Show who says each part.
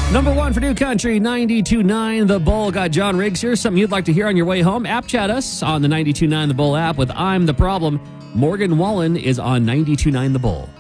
Speaker 1: Number one for New Country, 92.9 The Bull. Got John Riggs here. Something you'd like to hear on your way home? App chat us on the 92.9 The Bull app with I'm the Problem. Morgan Wallen is on 92.9 The Bull.